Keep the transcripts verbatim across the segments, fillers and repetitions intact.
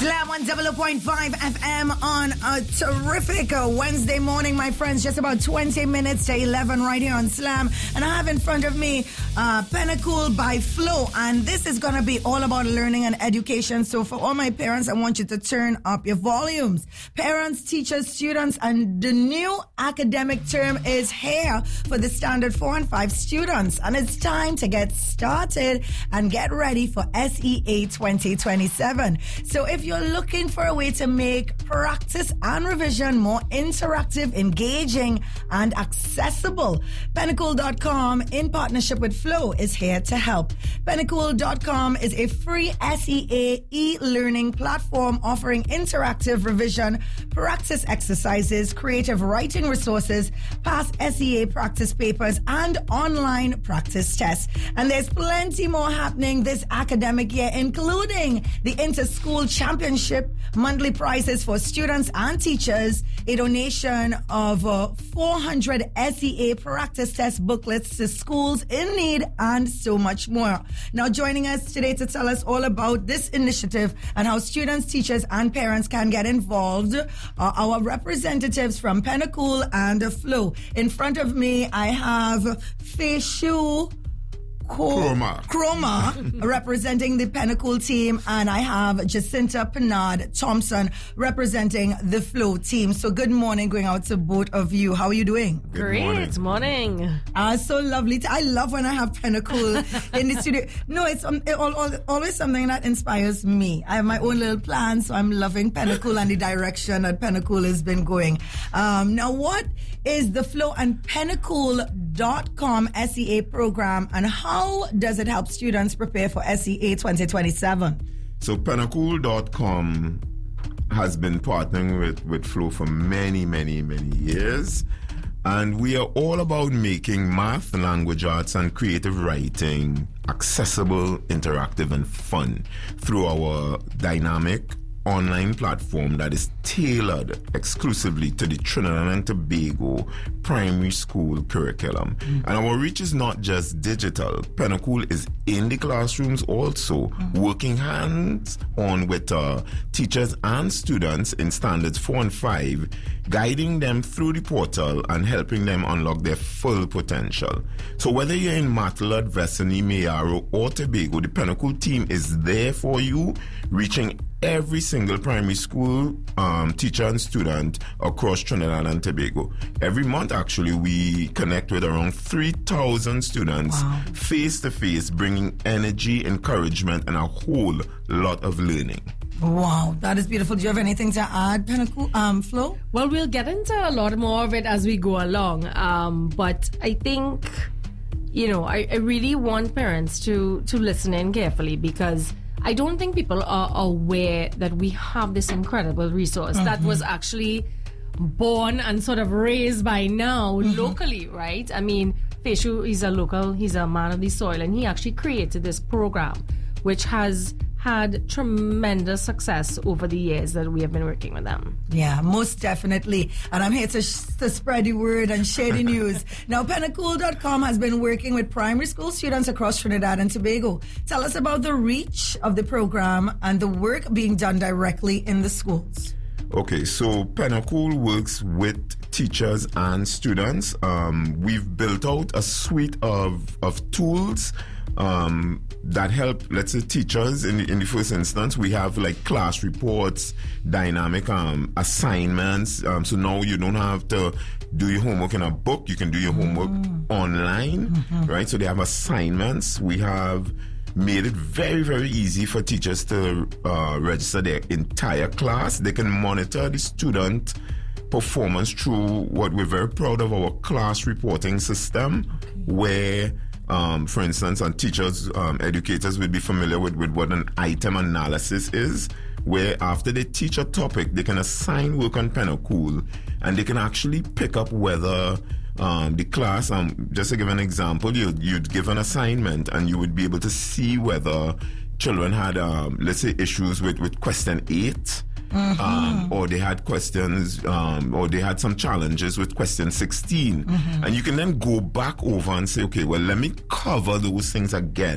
Slam one oh oh point five F M on a terrific uh, Wednesday morning, my friends. Just about twenty minutes to eleven right here on Slam. And I have in front of me uh, Pennacool by Flow. And this is going to be all about learning and education. So for all my parents, I want you to turn up your volumes. Parents, teachers, students, and the new academic term is here for the standard four and five students. And it's time to get started and get ready for S E A twenty twenty-seven. So if you're looking for a way to make practice and revision more interactive, engaging, and accessible, Pennacool dot com, in partnership with Flow, is here to help. Pennacool dot com is a free S E A e-learning platform offering interactive revision, practice exercises, creative writing resources, past S E A practice papers, and online practice tests. And there's plenty more happening this academic year, including the Inter-School Championship, monthly prizes for students and teachers, a donation of uh, four hundred S E A practice test booklets to schools in need, and so much more. Now, joining us today to tell us all about this initiative and how students, teachers, and parents can get involved are our representatives from Pennacool and Flow. In front of me, I have Feshu Chroma. Chroma representing the Pennacool team, and I have Jacinta Penard Thompson representing the Flow team. So good morning going out to both of you. How are you doing? Good Great morning. morning. Ah, so lovely. To, I love when I have Pennacool in the studio. No, it's um, it, all, all, always something that inspires me. I have my own little plan, so I'm loving Pennacool and the direction that Pennacool has been going. Um, now, what is the Flow and Pennacool dot com S E A program, and how does it help students prepare for S E A twenty twenty-seven? So Pennacool dot com has been partnering with, with Flow for many, many, many years. And we are all about making math, language arts, and creative writing accessible, interactive, and fun through our dynamic online platform that is tailored exclusively to the Trinidad and Tobago primary school curriculum. Mm-hmm. And our reach is not just digital. Pennacool is in the classrooms also, mm-hmm. working hands on with uh, teachers and students in standards four and five, guiding them through the portal and helping them unlock their full potential. So whether you're in Matlaod, Vesini, Mayaro, or Tobago, the Pennacool team is there for you, reaching every single primary school um, teacher and student across Trinidad and Tobago. Every month, actually, we connect with around three thousand students wow. face-to-face, bringing energy, encouragement, and a whole lot of learning. Wow, that is beautiful. Do you have anything to add, Pennacool, um, Flo? Well, we'll get into a lot more of it as we go along. Um, but I think, you know, I, I really want parents to, to listen in carefully, because I don't think people are aware that we have this incredible resource mm-hmm. that was actually born and sort of raised by now mm-hmm. locally, right? I mean, Feshu is a local, he's a man of the soil, and he actually created this program, which has had tremendous success over the years that we have been working with them. Yeah, most definitely. And I'm here to, sh- to spread the word and share the news. Now, Pennacool dot com has been working with primary school students across Trinidad and Tobago. Tell us about the reach of the program and the work being done directly in the schools. Okay, so Pennacool works with teachers and students. Um, we've built out a suite of, of tools Um, that help, let's say, teachers in the, in the first instance. We have like class reports, dynamic um, assignments. Um, so now you don't have to do your homework in a book. You can do your homework mm. online, mm-hmm. right? So they have assignments. We have made it very, very easy for teachers to uh, register their entire class. They can monitor the student performance through what we're very proud of, our class reporting system, okay. where Um, for instance, and teachers, um, educators would be familiar with, with what an item analysis is, where after they teach a topic, they can assign work on Pennacool, and they can actually pick up whether um, the class, um, just to give an example, you, you'd give an assignment and you would be able to see whether children had, um, let's say, issues with, with question eight, Mm-hmm. Um, or they had questions, um, or they had some challenges with question sixteen. Mm-hmm. And you can then go back over and say, okay, well, let me cover those things again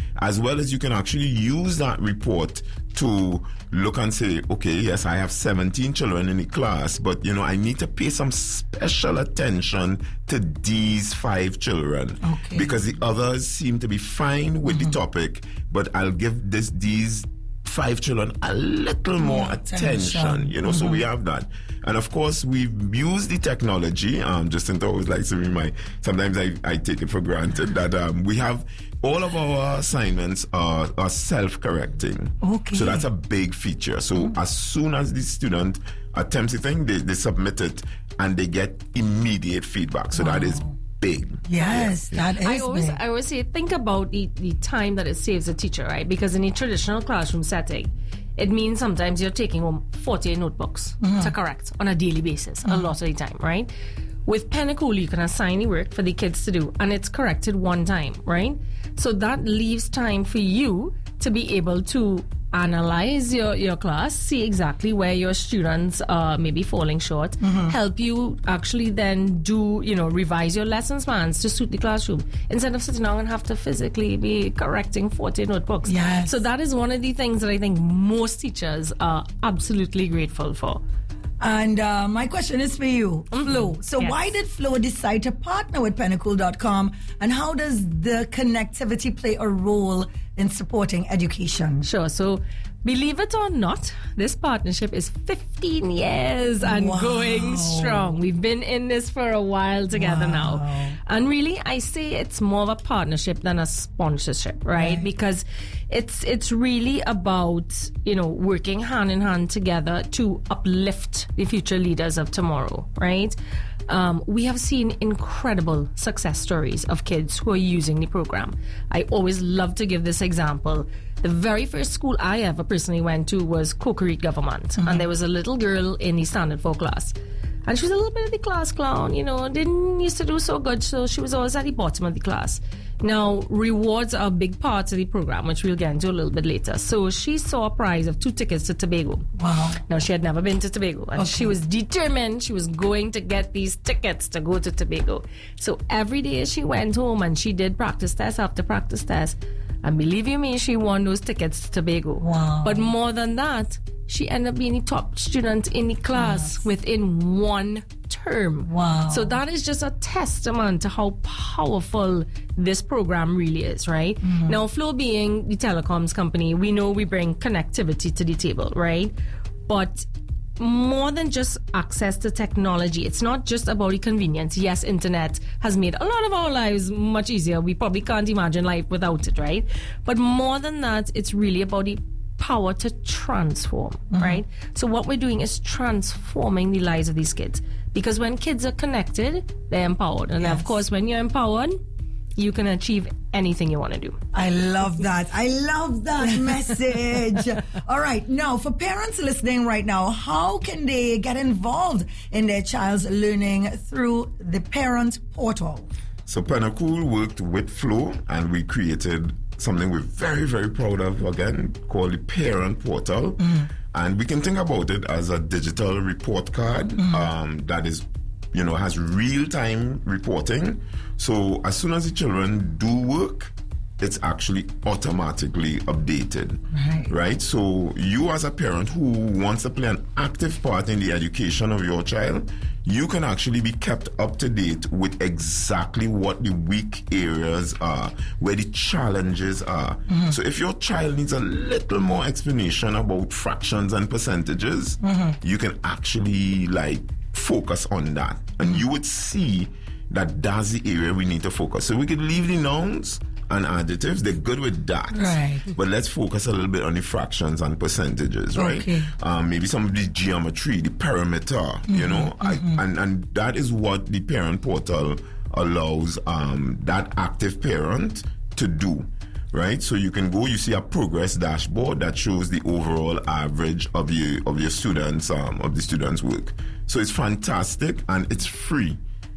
as well as you can actually use that report to look and say, okay, yes, I have seventeen children in the class, but, you know, I need to pay some special attention to these five children okay. because the others seem to be fine with mm-hmm. the topic, but I'll give this these five children a little more yeah, attention, attention, you know, mm-hmm. so we have that. And of course, we've used the technology. Um, Jacinta always likes to remind, sometimes I, I take it for granted that um, we have all of our assignments are, are self-correcting. Okay. So that's a big feature. So mm-hmm. as soon as the student attempts the thing, they, they submit it and they get immediate feedback. So wow. that is big. Yes, yeah. that is I always, big. I always say, think about the, the time that it saves a teacher, right? Because in a traditional classroom setting, it means sometimes you're taking home forty notebooks mm-hmm. to correct on a daily basis, mm-hmm. a lot of the time, right? With Pennacool, you can assign the work for the kids to do, and it's corrected one time, right? So that leaves time for you to be able to analyze your, your class, see exactly where your students are maybe falling short, mm-hmm. help you actually then do, you know, revise your lessons plans to suit the classroom instead of sitting down and have to physically be correcting forty notebooks. Yes. So that is one of the things that I think most teachers are absolutely grateful for. And uh, my question is for you, mm-hmm. Flo. So yes. why did Flo decide to partner with Pennacool dot com, and how does the connectivity play a role in supporting education? Sure. So believe it or not, this partnership is fifteen years and wow. going strong. We've been in this for a while together wow. now. And really, I say it's more of a partnership than a sponsorship, right? right? Because it's it's really about, you know, working hand in hand together to uplift the future leaders of tomorrow, right? Um, we have seen incredible success stories of kids who are using the program. I always love to give this example. The very first school I ever personally went to was Cocorite Government, mm-hmm. and there was a little girl in the Standard four class. And she was a little bit of the class clown, you know, didn't used to do so good, so she was always at the bottom of the class. Now, rewards are a big part of the program, which we'll get into a little bit later. So she saw a prize of two tickets to Tobago. Wow. Now, she had never been to Tobago, and okay. she was determined she was going to get these tickets to go to Tobago. So every day she went home and she did practice test after practice test. And believe you me, she won those tickets to Tobago. Wow. But more than that, she ended up being the top student in the class yes. within one term. Wow. So that is just a testament to how powerful this program really is, right? Mm-hmm. Now, Flo being the telecoms company, we know we bring connectivity to the table, right? But more than just access to technology, it's not just about the convenience. Yes, internet has made a lot of our lives much easier. We probably can't imagine life without it, right? But more than that, it's really about the power to transform, mm-hmm. right? So what we're doing is transforming the lives of these kids. Because when kids are connected, they're empowered. And yes. of course, when you're empowered, you can achieve anything you want to do. I love that. I love that message. All right. Now, for parents listening right now, how can they get involved in their child's learning through the parent portal? So Pennacool worked with Flo, and we created something we're very, very proud of, again, called the Parent Portal. Mm. And we can think about it as a digital report card mm. um, that is, you know, has real-time reporting. So as soon as the children do work, it's actually automatically updated. Right. Right? So you as a parent who wants to play an active part in the education of your child, you can actually be kept up to date with exactly what the weak areas are, where the challenges are. Mm-hmm. So if your child needs a little more explanation about fractions and percentages, mm-hmm. you can actually like focus on that. And you would see that that's the area we need to focus. So we could leave the nouns and adjectives, they're good with that. Right. But let's focus a little bit on the fractions and percentages, right? Okay. Um, maybe some of the geometry, the perimeter, mm-hmm. you know, mm-hmm. I, and, and that is what the parent portal allows um, that active parent to do. Right, so you can go. You see a progress dashboard that shows the overall average of your of your students um, of the students' work. So it's fantastic and it's free.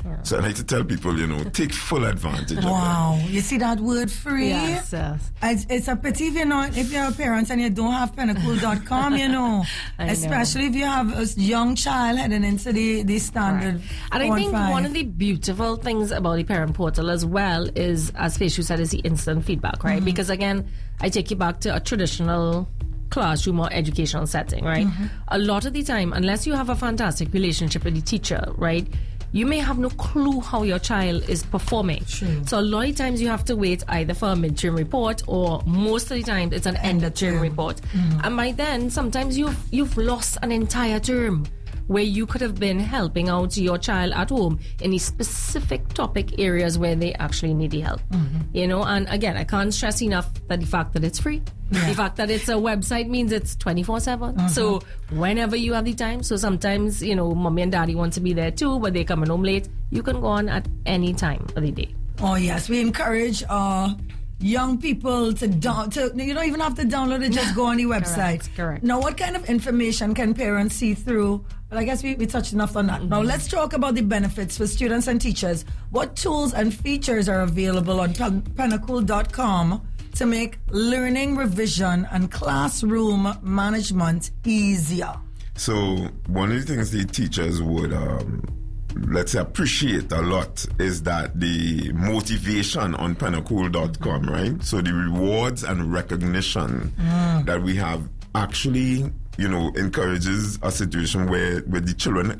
Yeah. So I like to tell people, you know, take full advantage of it. Wow. You see that word free? Yes, yes. It's, it's a pity if you're not, if you're a parent and you don't have Pennacool dot com, you know. Especially know. if you have a young child heading into the, the standard. Right. And I think five. one of the beautiful things about the parent portal as well is, as Feshu said, is the instant feedback, right? Mm-hmm. Because again, I take you back to a traditional classroom or educational setting, right? Mm-hmm. A lot of the time, unless you have a fantastic relationship with the teacher, right, you may have no clue how your child is performing. True. So a lot of times you have to wait either for a midterm report, or most of the time it's an end of term report. Mm-hmm. And by then, sometimes you've you've lost an entire term where you could have been helping out your child at home in the specific topic areas where they actually need the help. Mm-hmm. You know, and again, I can't stress enough that the fact that it's free, yeah. the fact that it's a website means it's twenty-four seven. Mm-hmm. So whenever you have the time, so sometimes, you know, mommy and daddy want to be there too, but they're coming home late, you can go on at any time of the day. Oh, yes. We encourage uh young people to down to you don't even have to download it, just go on the website. Correct, correct. Now, what kind of information can parents see through? Well, I guess we, we touched enough on that. Mm-hmm. Now let's talk about the benefits for students and teachers. What tools and features are available on Pennacool dot com to make learning, revision, and classroom management easier? So one of the things the teachers would um, let's say appreciate a lot is that the motivation on Pennacool dot com, right? So the rewards and recognition mm. that we have actually, you know, encourages a situation where, where the children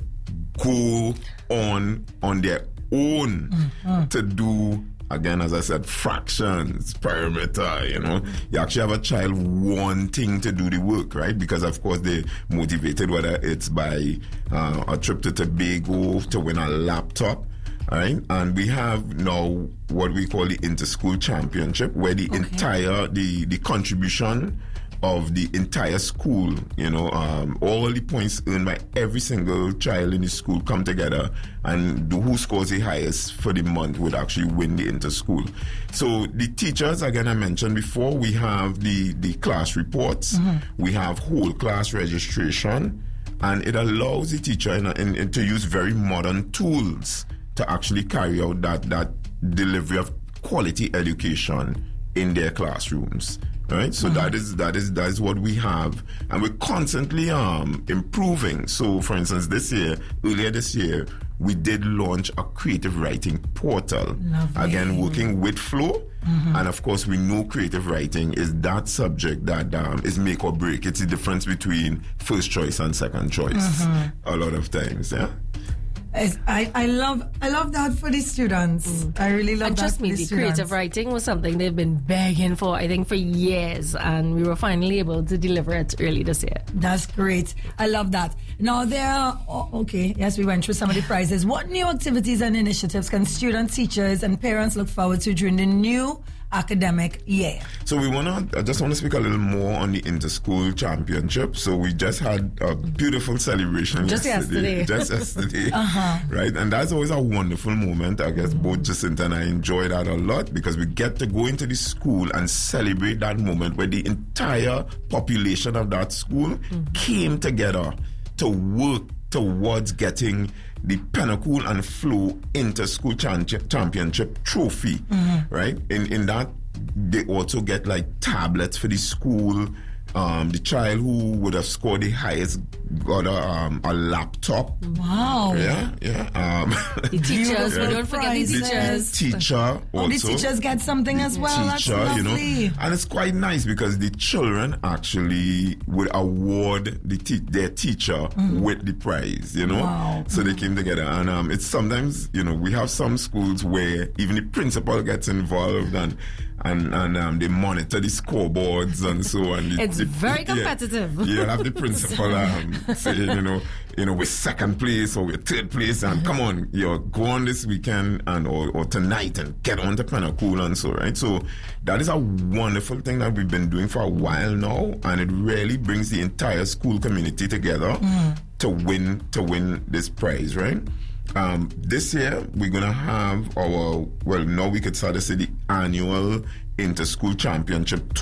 go on on their own mm-hmm. to do, again, as I said, fractions, perimeter, you know. You actually have a child wanting to do the work, right? Because, of course, they're motivated, whether it's by uh, a trip to Tobago to win a laptop, all right? And we have now what we call the Inter-School Championship, where the okay. entire, the, the contribution of the entire school, you know, um, all the points earned by every single child in the school come together, and the, who scores the highest for the month would actually win the inter-school. So the teachers, again, I mentioned before, we have the, the class reports, mm-hmm. we have whole class registration, and it allows the teacher in, in, in, to use very modern tools to actually carry out that, that delivery of quality education in their classrooms. Right, so mm-hmm. that is that is that is what we have, and we're constantly um improving. So, for instance, this year, earlier this year, we did launch a creative writing portal. Lovely. Again, working with Flow, mm-hmm. and of course, we know creative writing is that subject that um, is make or break. It's the difference between first choice and second choice. Mm-hmm. A lot of times, yeah. I, I love I love that for the students. Mm. I really love and that trust for me, the, the students. Creative writing was something they've been begging for, I think, for years, and we were finally able to deliver it early this year. That's great. I love that. Now, there are, oh, okay, yes, we went through some of the prizes. What new activities and initiatives can students, teachers, and parents look forward to during the new academic year? So we want to, I just want to speak a little more on the inter-school championship. So we just had a beautiful celebration just yesterday. yesterday. Just yesterday. uh-huh. Right? And that's always a wonderful moment. I guess both Jacinta and I enjoy that a lot because we get to go into the school and celebrate that moment where the entire population of that school mm-hmm. came together to work towards getting the Pennacool and Flow Inter-School Championship trophy, mm-hmm. right? In in that, they also get like tablets for the school. Um, the child who would have scored the highest got a, um, a laptop. Wow. Yeah, yeah. Um, the teachers, yeah. we don't forget the teachers. The teacher also. Oh, the teachers get something as well. Teacher, That's you know. And it's quite nice because the children actually would award the te- their teacher mm. with the prize, you know. Wow. So mm. they came together. And um, it's sometimes, you know, we have some schools where even the principal gets involved and and, and um, they monitor the scoreboards and so on. The, it's the, very competitive. Yeah, you have the principal um, saying, you know, you know, we're second place or we're third place, and come on, you know, go on this weekend and or, or tonight and get on to Pennacool and so, right? So that is a wonderful thing that we've been doing for a while now, and it really brings the entire school community together mm. to win to win this prize, right? Um, this year, we're going to have our, well, now we could start to say the annual Inter-School Championship Tour.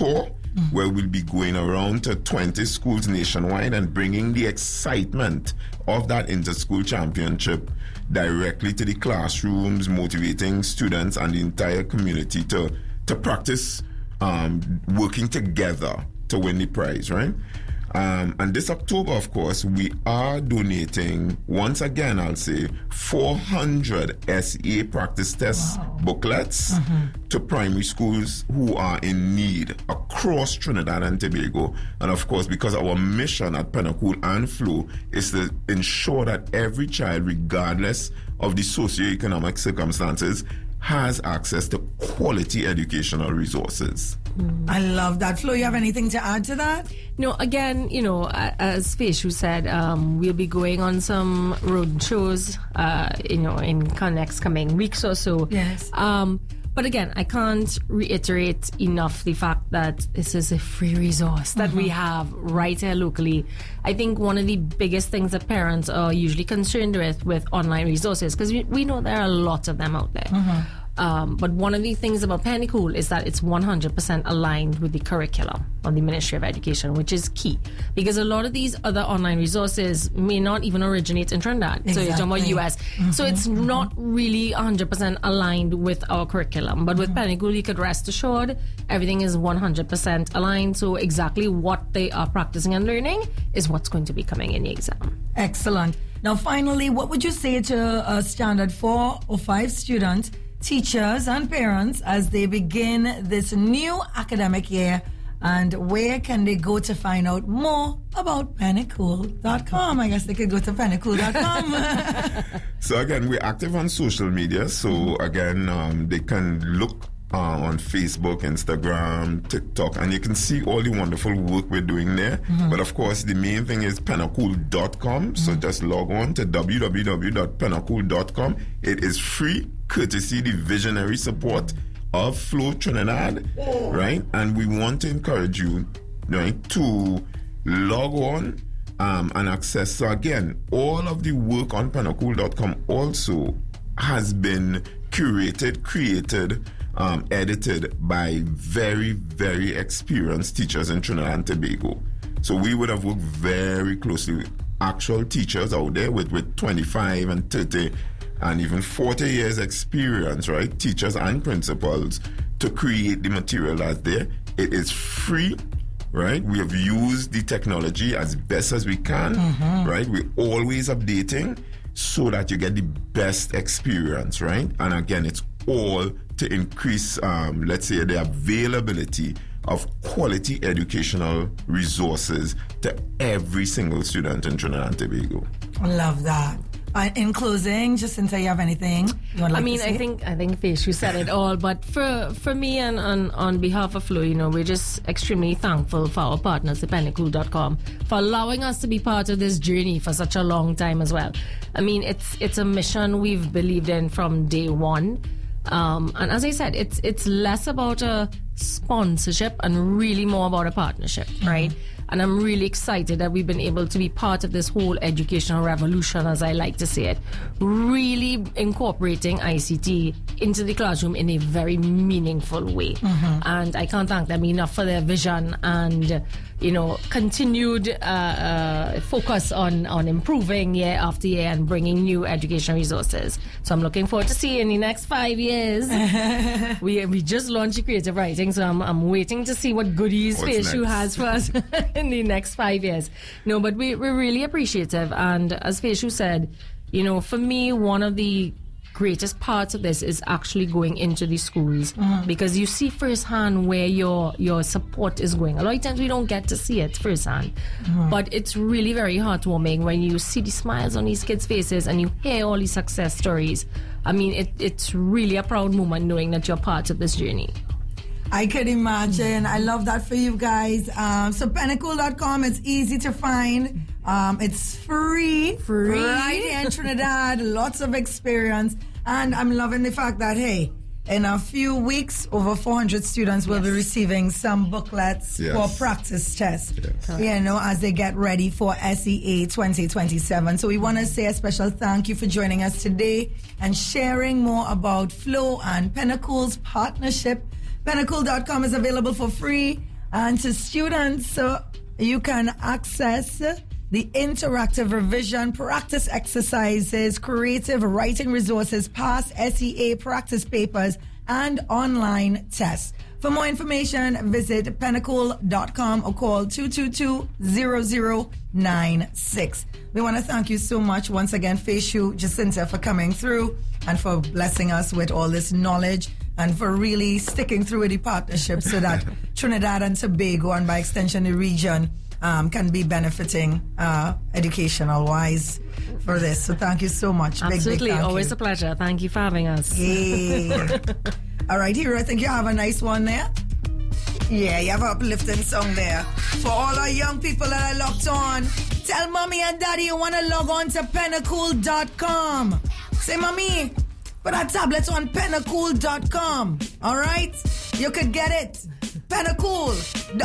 mm-hmm. where we'll be going around to twenty schools nationwide and bringing the excitement of that inter-school championship directly to the classrooms, motivating students and the entire community to, to practice um, working together to win the prize, right? Um, and this October, of course, we are donating, once again, I'll say, four hundred S E A practice test wow. booklets mm-hmm. to primary schools who are in need across Trinidad and Tobago. And of course, because our mission at Penacool and Flow is to ensure that every child, regardless of the socioeconomic circumstances, has access to quality educational resources. Mm. I love that. Flo, you have anything to add to that? No, again, you know, as Feshu said, um, we'll be going on some road shows, uh, you know, in next coming weeks or so. Yes. Um, but again, I can't reiterate enough the fact that this is a free resource that mm-hmm. we have right here locally. I think one of the biggest things that parents are usually concerned with with online resources, because we, we know there are a lot of them out there. Mm-hmm. Um, but one of the things about Penacool is that it's one hundred percent aligned with the curriculum of the Ministry of Education, which is key. Because a lot of these other online resources may not even originate in Trinidad. Exactly. So you're talking about U S. Mm-hmm. So it's mm-hmm. not really one hundred percent aligned with our curriculum. But with mm-hmm. Penacool, you could rest assured everything is one hundred percent aligned. So exactly what they are practicing and learning is what's going to be coming in the exam. Excellent. Now, finally, what would you say to a standard four or five student, teachers and parents as they begin this new academic year, and where can they go to find out more about Penacool dot com? I guess they could go to Penacool dot com. So again, we're active on social media. So again, um, they can look uh, on Facebook, Instagram, TikTok, and you can see all the wonderful work we're doing there. Mm-hmm. But of course, the main thing is Penacool dot com. Mm-hmm. So just log on to w w w dot penacool dot com. It is free, courtesy the visionary support of Flow Trinidad, oh. right? And we want to encourage you, right, to log on um, and access. So again, all of the work on Penacool dot com also has been curated, created, um, edited by very, very experienced teachers in Trinidad and Tobago. So we would have worked very closely with actual teachers out there with, with twenty-five and thirty and even forty years experience, right? Teachers and principals to create the material that's there. It is free, right? We have used the technology as best as we can, mm-hmm. right? We're always updating so that you get the best experience, right? And again, it's all to increase, um, let's say, the availability of quality educational resources to every single student in Trinidad and Tobago. I love that. Uh, in closing, Jacinta, you have anything you would like I mean, to say? I think I think Feshu said it all. But for for me and on, on behalf of Flow, you know, we're just extremely thankful for our partners at Penacool dot com for allowing us to be part of this journey for such a long time as well. I mean, it's it's a mission we've believed in from day one. Um, and as I said, it's it's less about a sponsorship and really more about a partnership, right? Mm-hmm. And I'm really excited that we've been able to be part of this whole educational revolution, as I like to say it, really incorporating I C T into the classroom in a very meaningful way. Mm-hmm. And I can't thank them enough for their vision and, you know, continued uh, uh, focus on, on improving year after year and bringing new education resources. So I'm looking forward to seeing in the next five years. we we just launched creative writing, so I'm I'm waiting to see what goodies Feshu has for us in the next five years. No, but we, we're really appreciative. And as Feshu said, you know, for me, one of the greatest parts of this is actually going into the schools, mm-hmm. because you see firsthand where your your support is going. A lot of times we don't get to see it firsthand, mm-hmm. but it's really very heartwarming when you see the smiles on these kids' faces and you hear all these success stories. I mean, it, it's really a proud moment knowing that you're part of this journey. I can imagine. I love that for you guys. Um, so Penacool dot com, it's easy to find. Um, it's free. Free. Right here in Trinidad. Lots of experience. And I'm loving the fact that, hey, in a few weeks, over four hundred students will yes. be receiving some booklets yes. for practice tests, yes. you know, as they get ready for S E A twenty twenty-seven. So we want to say a special thank you for joining us today and sharing more about Flow and Penacool's partnership. Penacool dot com is available for free And to students, uh, you can access the interactive revision, practice exercises, creative writing resources, past S E A practice papers, and online tests. For more information, visit pennacool dot com or call two two two, zero zero nine six. We want to thank you so much once again, Feshu Jacinta, for coming through and for blessing us with all this knowledge and for really sticking through with the partnership so that Trinidad and Tobago and by extension the region um, can be benefiting uh, educational-wise for this. So thank you so much. Absolutely. Big, big thank Always you. a pleasure. Thank you for having us. Hey. All right, Hero, I think you have a nice one there. Yeah, you have an uplifting song there. For all our young people that are locked on, tell mommy and daddy you want to log on to pennacool dot com. Say, mommy, put our tablets on pennacool dot com. All right? You could get it. Pennacool.